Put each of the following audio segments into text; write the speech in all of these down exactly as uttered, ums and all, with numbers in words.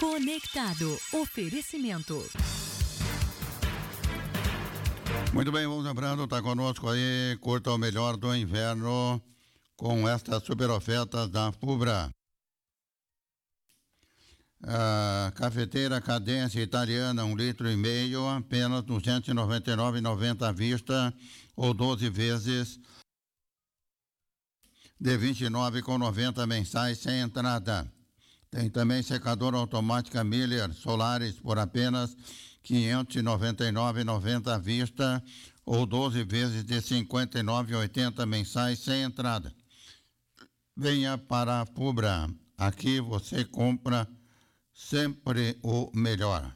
Conectado. Oferecimento. Muito bem, vamos lembrando, está conosco aí, curta o melhor do inverno com estas super ofertas da Fubra. A cafeteira Cadência Italiana, um litro e meio, apenas duzentos e noventa e nove reais e noventa centavos à vista, ou doze vezes de vinte e nove reais e noventa centavos mensais sem entrada. Tem também secadora automática Miller Solaris por apenas quinhentos e noventa e nove reais e noventa centavos à vista, ou doze vezes de cinquenta e nove reais e oitenta centavos mensais sem entrada. Venha para a Fubra, aqui você compra sempre o melhor.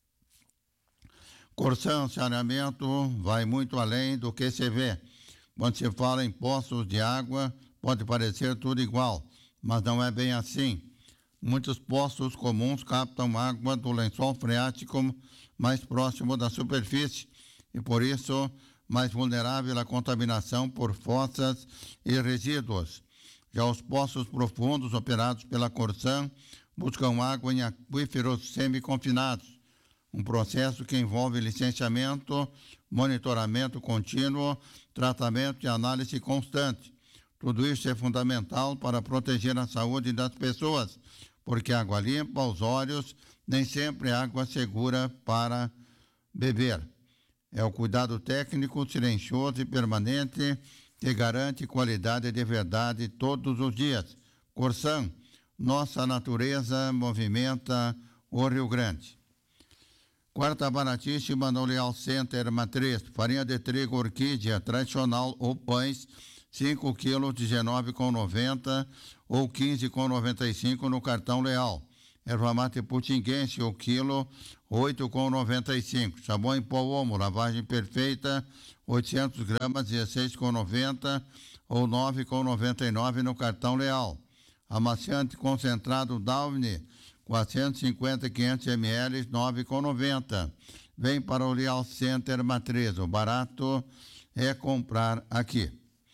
Corsan Saneamento vai muito além do que se vê. Quando se fala em poços de água, pode parecer tudo igual, mas não é bem assim. Muitos poços comuns captam água do lençol freático mais próximo da superfície e, por isso, mais vulnerável à contaminação por fossas e resíduos. Já os poços profundos operados pela Corsan buscam água em aquíferos semi-confinados, um processo que envolve licenciamento, monitoramento contínuo, tratamento e análise constante. Tudo isso é fundamental para proteger a saúde das pessoas, porque água limpa aos olhos nem sempre é água segura para beber. É o cuidado técnico, silencioso e permanente que garante qualidade de verdade todos os dias. Corsan, nossa natureza movimenta o Rio Grande. Quarta baratíssima no Leal Center Matriz, farinha de trigo orquídea tradicional ou pães, cinco quilos, dezenove reais e noventa centavos ou quinze reais e noventa e cinco centavos no cartão Leal. Erva mate putinguense, o quilo, oito reais e noventa e cinco centavos. Sabão em pó Omo, lavagem perfeita, oitocentos gramas, dezesseis reais e noventa centavos ou nove reais e noventa e nove centavos no cartão Leal. Amaciante concentrado Downy, quatrocentos e cinquenta, quinhentos mililitros, nove reais e noventa centavos. Vem para o Leal Center Matriz, o barato é comprar aqui.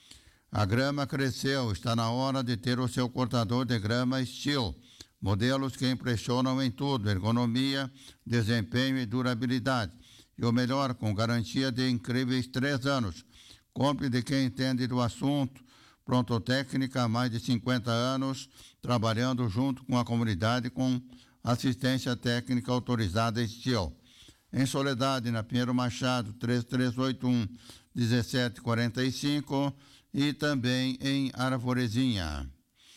A grama cresceu, está na hora de ter o seu cortador de grama Steel. Modelos que impressionam em tudo, ergonomia, desempenho e durabilidade. E o melhor, com garantia de incríveis três anos. Compre de quem entende do assunto. Pronto Técnica há mais de cinquenta anos, trabalhando junto com a comunidade com assistência técnica autorizada Steel. Em Soledade, na Pinheiro Machado, três três oito um, um sete quatro cinco e também em Arvorezinha.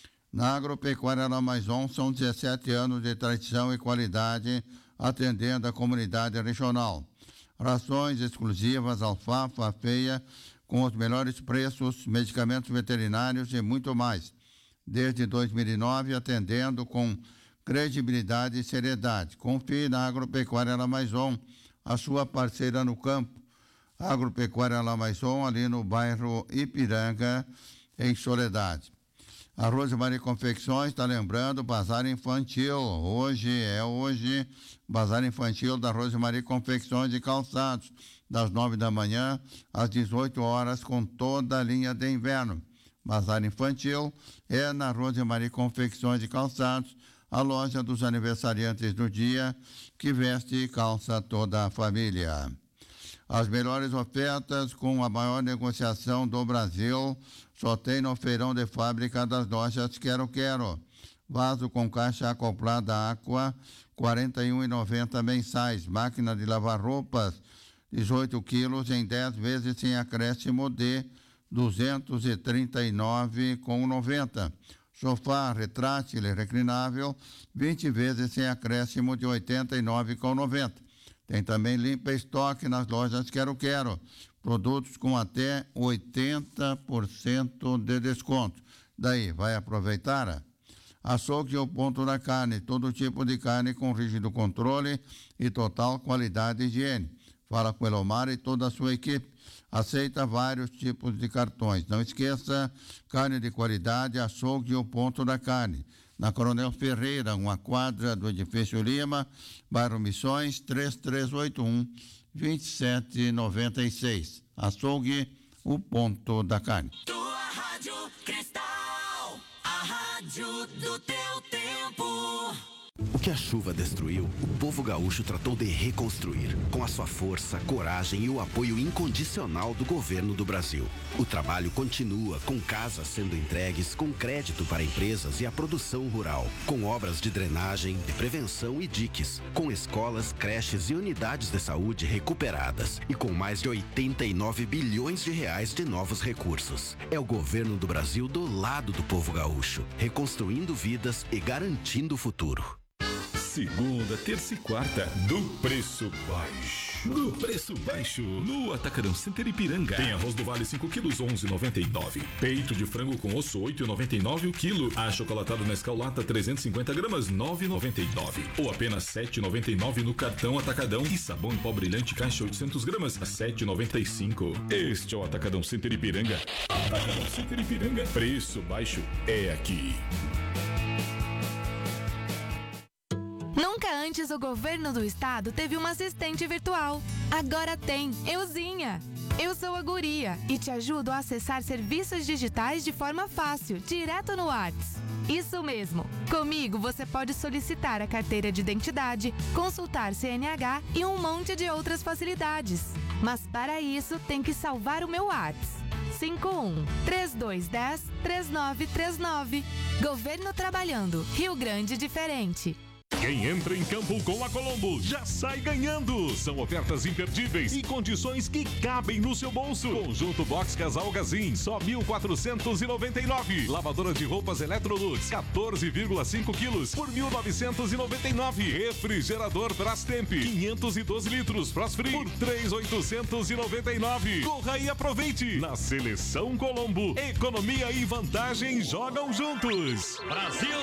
Na Agropecuária Lamaison são dezessete anos de tradição e qualidade, atendendo a comunidade regional. Rações exclusivas, alfafa, feia, com os melhores preços, medicamentos veterinários e muito mais. Desde dois mil e nove, atendendo com credibilidade e seriedade. Confie na Agropecuária Lamaison, a sua parceira no campo. Agropecuária Lamaison, ali no bairro Ipiranga, em Soledade. A Rosemary Confecções está lembrando, Bazar Infantil. Hoje é hoje, Bazar Infantil da Rosemary Confecções de Calçados, das nove da manhã às dezoito horas, com toda a linha de inverno. Bazar Infantil é na Rosemary Confecções de Calçados, a loja dos aniversariantes do dia, que veste e calça toda a família. As melhores ofertas com a maior negociação do Brasil só tem no feirão de fábrica das lojas Quero Quero. Vaso com caixa acoplada Aqua, quarenta e um reais e noventa centavos mensais. Máquina de lavar roupas, dezoito quilos em dez vezes sem acréscimo de duzentos e trinta e nove reais e noventa centavos. Sofá retrátil e reclinável, vinte vezes sem acréscimo de oitenta e nove reais e noventa centavos. Tem também limpa estoque nas lojas Quero Quero. Produtos com até oitenta por cento de desconto. Daí, vai aproveitar? Açougue o ponto da carne, todo tipo de carne com rígido controle e total qualidade e higiene. Fala com Elomar e toda a sua equipe. Aceita vários tipos de cartões. Não esqueça, carne de qualidade, açougue o ponto da carne. Na Coronel Ferreira, uma quadra do Edifício Lima, bairro Missões, três três oito um, dois sete nove seis. Açougue, o ponto da carne. Tua Rádio Cristal, a rádio do teu tempo. O que que a chuva destruiu, o povo gaúcho tratou de reconstruir, com a sua força, coragem e o apoio incondicional do governo do Brasil. O trabalho continua, com casas sendo entregues, com crédito para empresas e a produção rural, com obras de drenagem, de prevenção e diques, com escolas, creches e unidades de saúde recuperadas e com mais de oitenta e nove bilhões de reais de novos recursos. É o governo do Brasil do lado do povo gaúcho, reconstruindo vidas e garantindo o futuro. Segunda, terça e quarta, do preço baixo. Do preço baixo. No Atacadão Center Ipiranga. Tem arroz do Vale cinco quilos, onze reais e noventa e nove centavos. Peito de frango com osso, oito reais e noventa e nove centavos o quilo. Achocolatado Nescau Lata, trezentos e cinquenta gramas, nove reais e noventa e nove centavos. Ou apenas sete reais e noventa e nove centavos no cartão Atacadão. E sabão em pó brilhante caixa oitocentas gramas, a sete reais e noventa e cinco centavos. Este é o Atacadão Center Ipiranga. Atacadão Center Ipiranga. Preço baixo é aqui. Nunca antes o governo do estado teve uma assistente virtual. Agora tem, Euzinha. Eu sou a Guria e te ajudo a acessar serviços digitais de forma fácil, direto no WhatsApp. Isso mesmo. Comigo você pode solicitar a carteira de identidade, consultar C N H e um monte de outras facilidades. Mas para isso tem que salvar o meu WhatsApp. cinco um, três dois um zero, três nove três nove. Governo trabalhando. Rio Grande diferente. Quem entra em campo com a Colombo já sai ganhando. São ofertas imperdíveis e condições que cabem no seu bolso. Conjunto Box Casal Gazin, só mil quatrocentos e noventa e nove. Lavadora de roupas Electrolux, quatorze vírgula cinco quilos por mil novecentos e noventa e nove. Refrigerador Brastemp, quinhentos e doze litros Frost-Free por três mil oitocentos e noventa e nove. Corra e aproveite. Na Seleção Colombo, economia e vantagem jogam juntos. Brasil!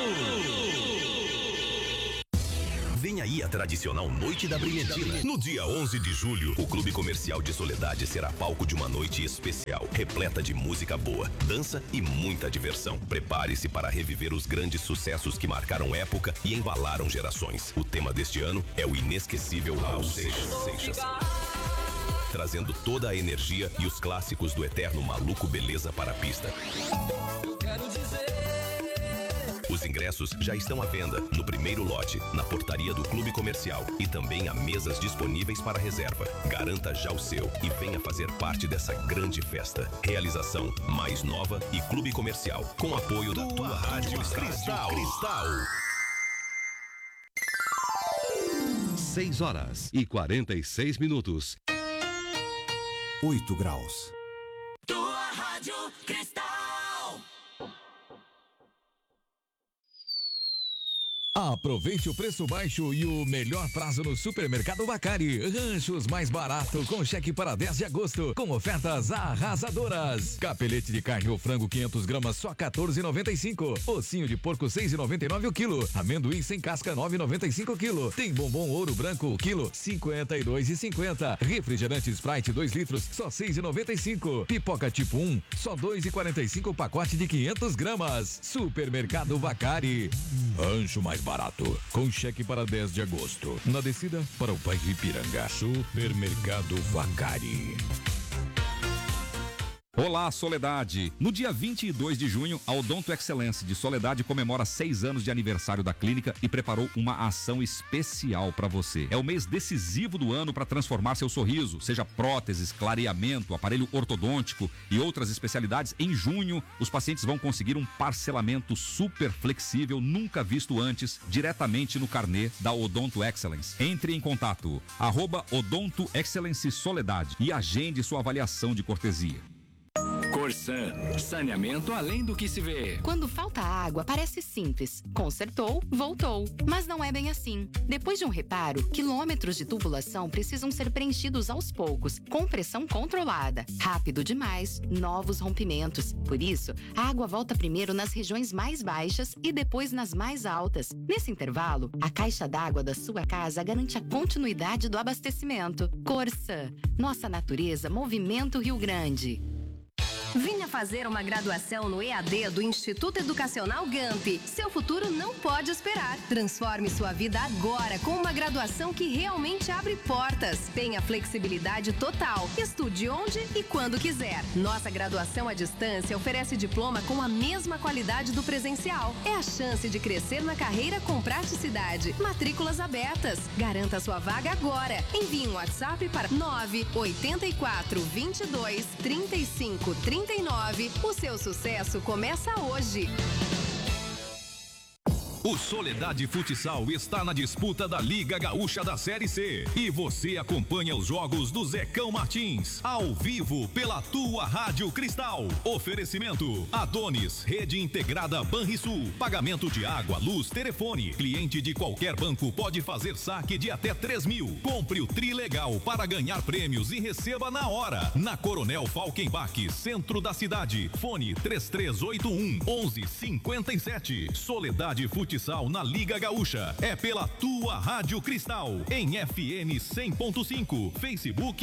Vem aí a tradicional Noite da Brilhantina. No dia onze de julho, o Clube Comercial de Soledade será palco de uma noite especial, repleta de música boa, dança e muita diversão. Prepare-se para reviver os grandes sucessos que marcaram época e embalaram gerações. O tema deste ano é o inesquecível Raul Seixas. Trazendo toda a energia e os clássicos do eterno Maluco Beleza para a pista. Eu quero dizer... Os ingressos já estão à venda no primeiro lote, na portaria do Clube Comercial e também há mesas disponíveis para reserva. Garanta já o seu e venha fazer parte dessa grande festa. Realização Mais Nova e Clube Comercial, com apoio da tua, tua rádio Cristal. Cristal. seis horas e quarenta e seis minutos. oito graus. Tua rádio Cristal. Aproveite o preço baixo e o melhor prazo no Supermercado Bacari. Ranchos mais barato com cheque para dez de agosto, com ofertas arrasadoras. Capelete de carne ou frango quinhentas gramas só quatorze reais e noventa e cinco. Ossinho de porco seis reais e noventa e nove o quilo. Amendoim sem casca nove reais e noventa e cinco o quilo. Tem bombom ouro branco o quilo cinquenta e dois reais e cinquenta. Refrigerante Sprite dois litros só seis reais e noventa e cinco. Pipoca tipo um só dois reais e quarenta e cinco o pacote de quinhentas gramas. Supermercado Bacari. Rancho mais barato, com cheque para dez de agosto. Na descida para o bairro Ipiranga. Supermercado Bacari. Olá, Soledade! No dia vinte e dois de junho, a Odonto Excellence de Soledade comemora seis anos de aniversário da clínica e preparou uma ação especial para você. É o mês decisivo do ano para transformar seu sorriso, seja próteses, clareamento, aparelho ortodôntico e outras especialidades. Em junho, os pacientes vão conseguir um parcelamento super flexível, nunca visto antes, diretamente no carnê da Odonto Excellence. Entre em contato, arroba Odonto Excellence Soledade e agende sua avaliação de cortesia. Corsan, saneamento além do que se vê. Quando falta água, parece simples. Consertou, voltou. Mas não é bem assim. Depois de um reparo, quilômetros de tubulação precisam ser preenchidos aos poucos, com pressão controlada. Rápido demais, novos rompimentos. Por isso, a água volta primeiro nas regiões mais baixas e depois nas mais altas. Nesse intervalo, a caixa d'água da sua casa garante a continuidade do abastecimento. Corsan, nossa natureza movimenta o Rio Grande. Venha fazer uma graduação no E A D do Instituto Educacional Gamp. Seu futuro não pode esperar. Transforme sua vida agora com uma graduação que realmente abre portas. Tenha flexibilidade total. Estude onde e quando quiser. Nossa graduação à distância oferece diploma com a mesma qualidade do presencial. É a chance de crescer na carreira com praticidade. Matrículas abertas. Garanta sua vaga agora. Envie um WhatsApp para nove oito quatro, dois dois, três cinco, três nove. O seu sucesso começa hoje. O Soledade Futsal está na disputa da Liga Gaúcha da Série C. E você acompanha os jogos do Zecão Martins, ao vivo pela tua Rádio Cristal. Oferecimento: Adonis, Rede Integrada Banrisul. Pagamento de água, luz, telefone. Cliente de qualquer banco pode fazer saque de até três mil. Compre o Tri Legal para ganhar prêmios e receba na hora. Na Coronel Falkenbach, centro da cidade. Fone três três oito um, onze cinquenta e sete. Soledade Futsal na Liga Gaúcha é pela tua Rádio Cristal em F M cem ponto cinco, Facebook